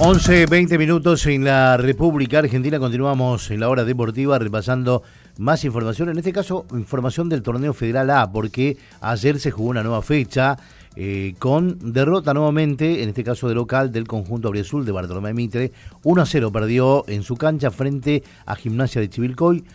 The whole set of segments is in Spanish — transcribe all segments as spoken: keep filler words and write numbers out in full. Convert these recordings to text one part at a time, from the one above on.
once, veinte minutos en la República Argentina. Continuamos en la hora deportiva repasando más información. En este caso, información del Torneo Federal A, porque ayer se jugó una nueva fecha eh, con derrota nuevamente, en este caso de local, del conjunto auriazul de Bartolomé Mitre. uno a cero perdió en su cancha frente a Gimnasia de Chivilcoy.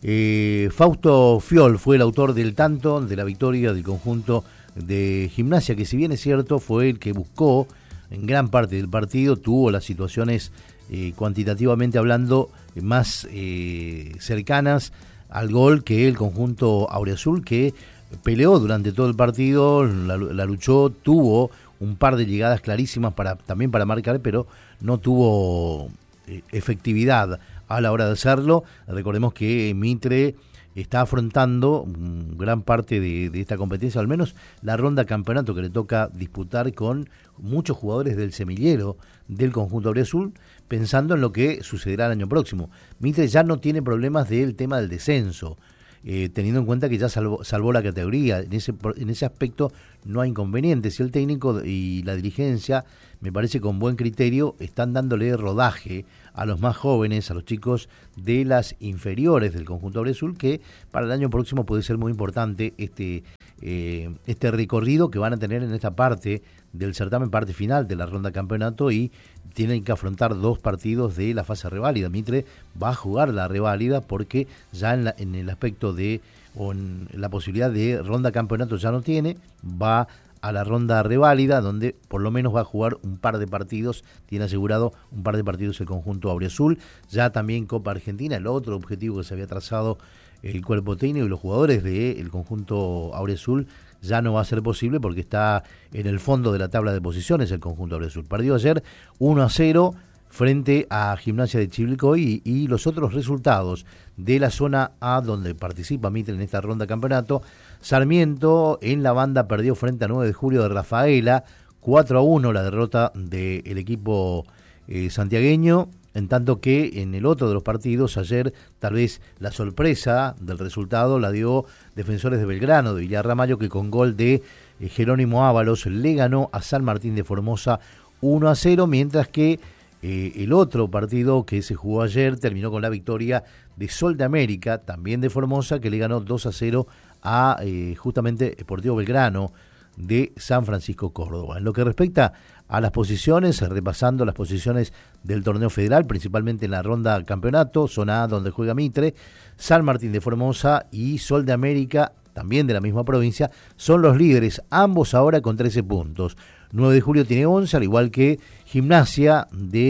Eh, Fausto Fiol fue el autor del tanto de la victoria del conjunto de Gimnasia, que si bien es cierto fue el que buscó en gran parte del partido, tuvo las situaciones eh, cuantitativamente hablando más eh, cercanas al gol que el conjunto auriazul, que peleó durante todo el partido, la, la luchó, tuvo un par de llegadas clarísimas para también para marcar, pero no tuvo eh, efectividad a la hora de hacerlo. Recordemos que Mitre está afrontando gran parte de, de esta competencia, al menos la ronda campeonato que le toca disputar con muchos jugadores del semillero del conjunto auriazul, pensando en lo que sucederá el año próximo. Mitre ya no tiene problemas del tema del descenso, eh, teniendo en cuenta que ya salvó, salvó la categoría. En ese, en ese aspecto no hay inconvenientes. Si el técnico y la dirigencia, me parece con buen criterio, están dándole rodaje a los más jóvenes, a los chicos de las inferiores del conjunto auriazul, que para el año próximo puede ser muy importante este, eh, este recorrido que van a tener en esta parte del certamen, parte final de la ronda campeonato, y tienen que afrontar dos partidos de la fase reválida. Mitre va a jugar la reválida porque ya en, la, en el aspecto de, o en la posibilidad de ronda campeonato ya no tiene, va a la ronda reválida, donde por lo menos va a jugar un par de partidos, tiene asegurado un par de partidos el conjunto auriazul. Ya también Copa Argentina, el otro objetivo que se había trazado el cuerpo técnico y los jugadores del conjunto auriazul, ya no va a ser posible porque está en el fondo de la tabla de posiciones el conjunto auriazul. Perdió ayer uno a cero frente a Gimnasia de Chivilcoy, y, y los otros resultados de la zona A, donde participa Mitre en esta ronda campeonato. Sarmiento en la banda perdió frente a nueve de julio de Rafaela, cuatro a uno la derrota del equipo eh, santiagueño, en tanto que en el otro de los partidos ayer tal vez la sorpresa del resultado la dio Defensores de Belgrano de Villarramayo, que con gol de eh, Jerónimo Ábalos le ganó a San Martín de Formosa uno a cero, mientras que Eh, el otro partido que se jugó ayer terminó con la victoria de Sol de América, también de Formosa, que le ganó dos a cero a eh, justamente Sportivo Belgrano de San Francisco Córdoba. En lo que respecta a las posiciones, repasando las posiciones del torneo federal, principalmente en la ronda campeonato, zona A donde juega Mitre, San Martín de Formosa y Sol de América, también de la misma provincia, son los líderes, ambos ahora con trece puntos. nueve de julio tiene once, al igual que Gimnasia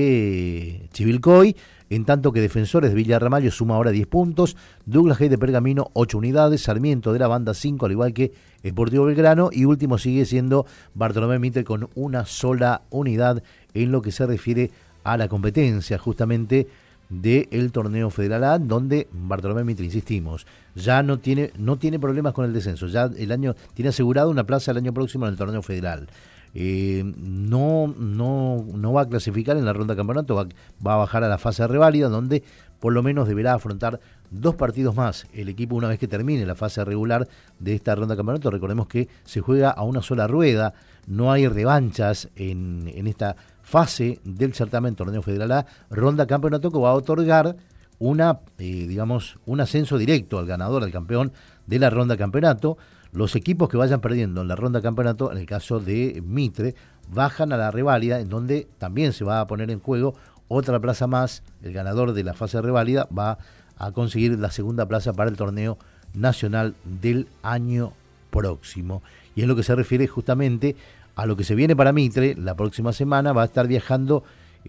de Chivilcoy, en tanto que Defensores de Villarramayo suma ahora diez puntos, Douglas Hay de Pergamino ocho unidades, Sarmiento de la banda cinco, al igual que Sportivo Belgrano, y último sigue siendo Bartolomé Mitre con una sola unidad en lo que se refiere a la competencia justamente del torneo federal A, donde Bartolomé Mitre, insistimos, ya no tiene no tiene problemas con el descenso, ya el año tiene asegurado una plaza el año próximo en el torneo federal. Eh, no, no, no va a clasificar en la ronda campeonato, va, va a bajar a la fase reválida, donde por lo menos deberá afrontar dos partidos más el equipo una vez que termine la fase regular de esta ronda campeonato. Recordemos que se juega a una sola rueda, no hay revanchas en, en esta fase del certamen torneo federal A, ronda campeonato, que va a otorgar una, eh, digamos, un ascenso directo al ganador, al campeón de la ronda campeonato. Los equipos que vayan perdiendo en la ronda campeonato, en el caso de Mitre, bajan a la reválida, en donde también se va a poner en juego otra plaza más. El ganador de la fase reválida va a conseguir la segunda plaza para el torneo nacional del año próximo. Y en lo que se refiere justamente a lo que se viene para Mitre, la próxima semana va a estar viajando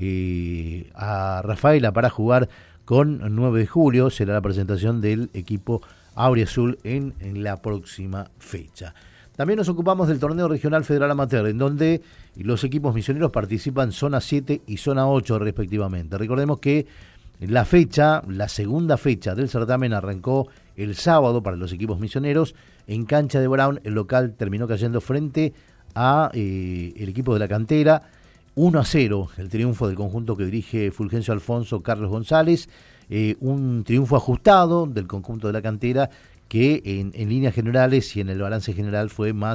eh, a Rafaela para jugar con nueve de julio, será la presentación del equipo auriazul en, en la próxima fecha. También nos ocupamos del torneo regional federal amateur, en donde los equipos misioneros participan zona siete y zona ocho respectivamente. Recordemos que la fecha, la segunda fecha del certamen arrancó el sábado para los equipos misioneros. En cancha de Brown, el local terminó cayendo frente a eh, el equipo de la cantera, uno a cero, el triunfo del conjunto que dirige Fulgencio Alfonso Carlos González. Eh, un triunfo ajustado del conjunto de la cantera, que en, en líneas generales y en el balance general fue más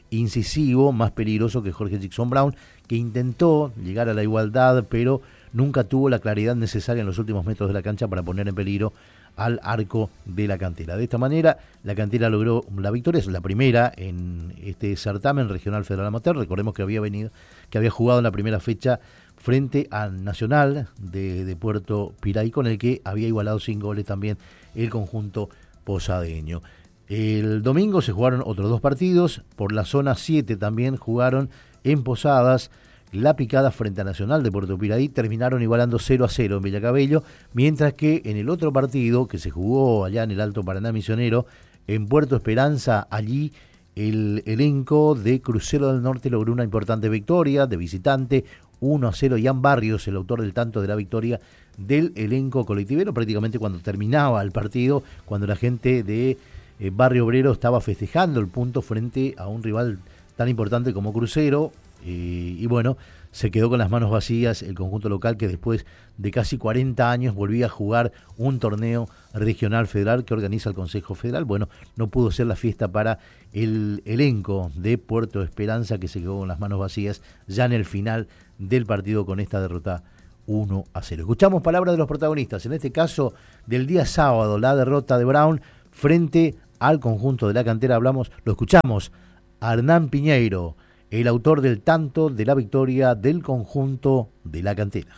incisivo, más peligroso que Jorge Jackson Brown, que intentó llegar a la igualdad, pero nunca tuvo la claridad necesaria en los últimos metros de la cancha para poner en peligro al arco de la Cantera. De esta manera, la Cantera logró la victoria, es la primera en este certamen regional federal amateur. Recordemos que había venido, que había jugado en la primera fecha frente al Nacional de, de Puerto Piraí, con el que había igualado sin goles también el conjunto posadeño. El domingo se jugaron otros dos partidos, por la zona siete también jugaron en Posadas. La Picada frente a Nacional de Puerto Piraí terminaron igualando cero a cero en Villacabello, mientras que en el otro partido que se jugó allá en el Alto Paraná Misionero, en Puerto Esperanza, allí el elenco de Crucero del Norte logró una importante victoria de visitante, uno a cero. Ian Barrios, el autor del tanto de la victoria del elenco colectivero, prácticamente cuando terminaba el partido, cuando la gente de eh, Barrio Obrero estaba festejando el punto frente a un rival tan importante como Crucero. Eh, y bueno, se quedó con las manos vacías el conjunto local, que después de casi cuarenta años volvía a jugar un torneo regional federal que organiza el Consejo Federal. Bueno, no pudo ser la fiesta para el elenco de Puerto Esperanza, que se quedó con las manos vacías ya en el final del partido con esta derrota uno a cero. Escuchamos palabras de los protagonistas, en este caso del día sábado, la derrota de Brown frente al conjunto de la Cantera. Hablamos, lo escuchamos a Hernán Piñeiro, el autor del tanto de la victoria del conjunto de la Cantera.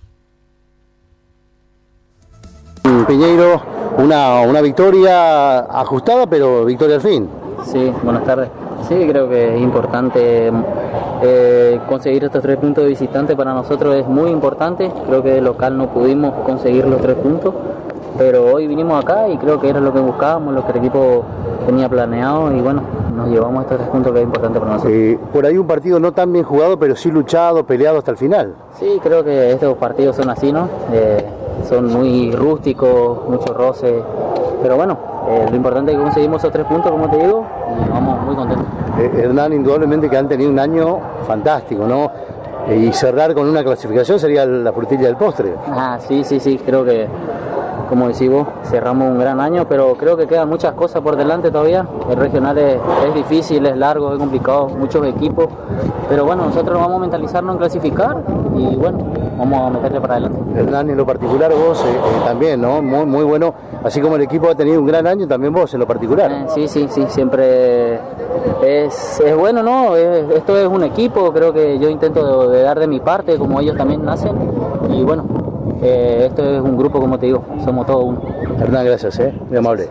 Piñeiro, una, una victoria ajustada, pero victoria al fin. Sí, buenas tardes. Sí, creo que es importante eh, conseguir estos tres puntos de visitante. Para nosotros es muy importante. Creo que de local no pudimos conseguir los tres puntos, pero hoy vinimos acá y creo que era lo que buscábamos, lo que el equipo tenía planeado, y bueno, nos llevamos estos tres puntos que es importante para nosotros. Eh, por ahí un partido no tan bien jugado, pero sí luchado, peleado hasta el final. Sí, creo que estos partidos son así, ¿no? Eh, son muy rústicos, mucho roce, pero bueno, eh, lo importante es que conseguimos esos tres puntos, como te digo, y nos vamos muy contentos. Eh, Hernán, indudablemente que han tenido un año fantástico, ¿no? Eh, y cerrar con una clasificación sería la frutilla del postre. Ah, sí, sí, sí, creo que, como decís vos, cerramos un gran año, pero creo que quedan muchas cosas por delante todavía. El regional es, es difícil, es largo, es complicado, muchos equipos, pero bueno, nosotros vamos a mentalizarnos en clasificar y bueno, vamos a meterle para adelante. Hernán, en lo particular vos eh, eh, también, ¿no? Muy, muy bueno, así como el equipo ha tenido un gran año, también vos en lo particular. Eh, sí, sí, sí, siempre es, es bueno, ¿no? Es, esto es un equipo, creo que yo intento de, de dar de mi parte, como ellos también hacen, y bueno, Eh, esto es un grupo, como te digo, somos todos uno. Hernán, gracias, ¿eh? Muy amable.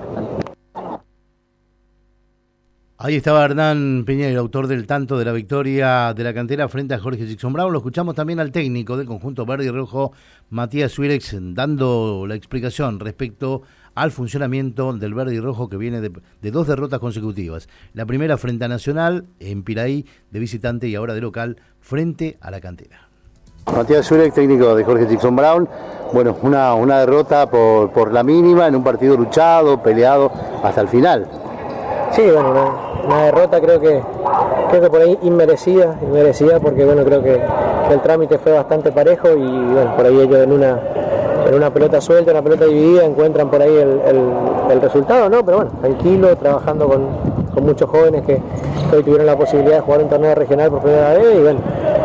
Ahí estaba Hernán Piñeiro, autor del tanto de la victoria de la Cantera frente a Jorge Jackson Brown. Lo escuchamos también al técnico del conjunto verde y rojo, Matías Suirex, dando la explicación respecto al funcionamiento del verde y rojo, que viene de, de dos derrotas consecutivas. La primera frente a Nacional, en Piraí, de visitante, y ahora de local, frente a la Cantera. Matías Suirex, técnico de Jorge Jackson Brown. Bueno, una, una derrota por, por la mínima en un partido luchado, peleado hasta el final. Sí, bueno, una, una derrota creo que creo que por ahí inmerecida, inmerecida porque bueno, creo que, que el trámite fue bastante parejo y bueno, por ahí ellos en una en una pelota suelta, una pelota dividida, encuentran por ahí el, el, el resultado, ¿no? Pero bueno, tranquilo, trabajando con, con muchos jóvenes que, que hoy tuvieron la posibilidad de jugar un torneo regional por primera vez y bueno,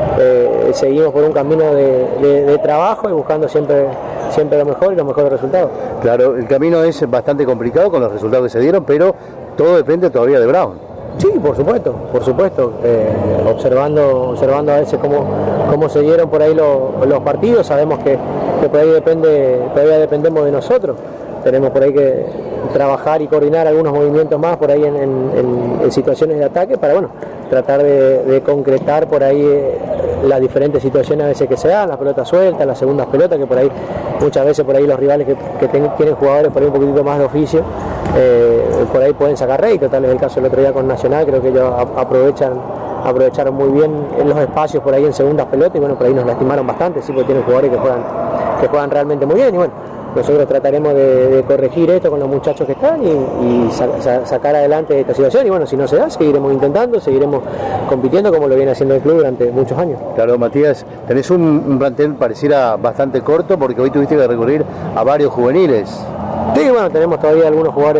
eh, seguimos por un camino de, de, de trabajo y buscando siempre, siempre lo mejor y los mejores resultados. Claro, el camino es bastante complicado con los resultados que se dieron, pero todo depende todavía de Brown. Sí, por supuesto, por supuesto, eh, observando, observando a veces cómo, cómo se dieron por ahí lo, los partidos, sabemos que, que por ahí depende, todavía dependemos de nosotros, tenemos por ahí que trabajar y coordinar algunos movimientos más por ahí en, en, en situaciones de ataque para bueno, tratar de, de concretar por ahí eh, las diferentes situaciones a veces que se dan, las pelotas sueltas, las segundas pelotas, que por ahí muchas veces por ahí los rivales que, que ten, tienen jugadores por ahí un poquitito más de oficio, eh, por ahí pueden sacar rédito, tal es el caso del otro día con Nacional, creo que ellos aprovechan aprovecharon muy bien en los espacios por ahí en segundas pelotas y bueno, por ahí nos lastimaron bastante, sí, porque tienen jugadores que juegan, que juegan realmente muy bien y bueno, nosotros trataremos de, de corregir esto con los muchachos que están y, y sa, sa, sacar adelante esta situación y bueno, si no se da, seguiremos intentando, seguiremos compitiendo como lo viene haciendo el club durante muchos años. Claro, Matías, tenés un, un plantel pareciera bastante corto porque hoy tuviste que recurrir a varios juveniles. Sí, bueno, tenemos todavía algunos jugadores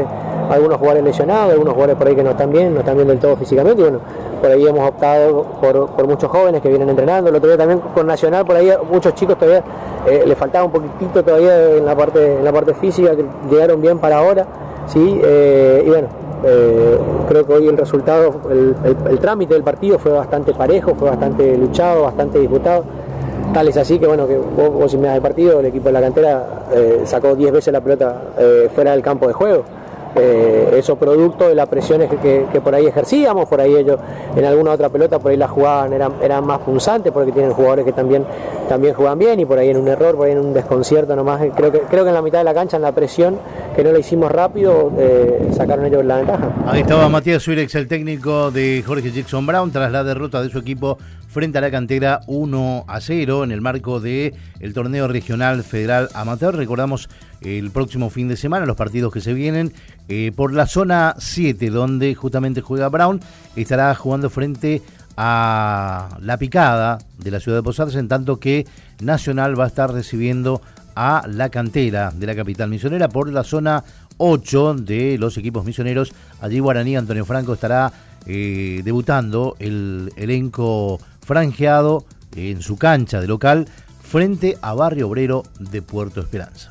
algunos jugadores lesionados, algunos jugadores por ahí que no están bien, no están bien del todo físicamente, y bueno, por ahí hemos optado por, por muchos jóvenes que vienen entrenando. El otro día también con Nacional, por ahí muchos chicos todavía eh, les faltaba un poquitito todavía en la parte, en la parte física, que llegaron bien para ahora, ¿sí? Eh, y bueno, eh, creo que hoy el resultado, el, el, el trámite del partido fue bastante parejo, fue bastante luchado, bastante disputado. Tal es así que bueno, que vos, vos si mirás el partido, el equipo de la cantera eh, sacó diez veces la pelota eh, fuera del campo de juego. Eh, eso producto de las presiones que, que, que por ahí ejercíamos, por ahí ellos en alguna otra pelota por ahí la jugaban, eran, eran más punzantes porque tienen jugadores que también, también juegan bien, y por ahí en un error, por ahí en un desconcierto nomás, creo que, creo que en la mitad de la cancha, en la presión, que no la hicimos rápido, eh, sacaron ellos la ventaja. Ahí estaba Matías Suirex, el técnico de Jorge Jackson Brown, tras la derrota de su equipo frente a la cantera uno a cero en el marco del torneo regional federal amateur. Recordamos el próximo fin de semana los partidos que se vienen eh, por la zona siete, donde justamente juega Brown, estará jugando frente a La Picada de la ciudad de Posadas, en tanto que Nacional va a estar recibiendo a la cantera de la capital misionera. Por la zona ocho de los equipos misioneros, allí Guaraní Antonio Franco estará eh, debutando el elenco franjeado en su cancha de local frente a Barrio Obrero de Puerto Esperanza.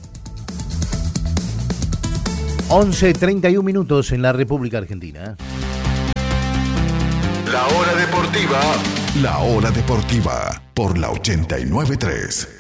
once treinta y un minutos en la República Argentina. La hora deportiva. La hora deportiva por la ochenta y nueve punto tres.